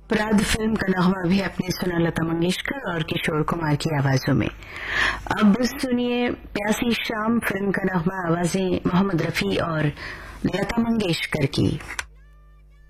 अपराध फिल्म का नगमा भी आपने सुना लता मंगेशकर और किशोर कुमार की आवाजों में। अब सुनिए प्यासी शाम फिल्म का नगमा, आवाजें मोहम्मद रफी और लता मंगेशकर की।